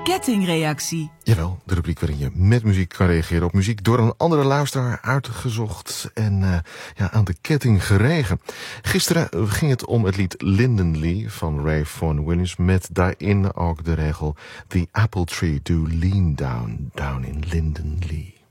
kettingreactie. Jawel, de rubriek waarin je met muziek kan reageren op muziek door een andere luisteraar uitgezocht en aan de ketting geregen. Gisteren ging het om het lied Linden Lee van Ray Vaughan Williams met daarin ook de regel The apple tree do lean down in Linden Lee.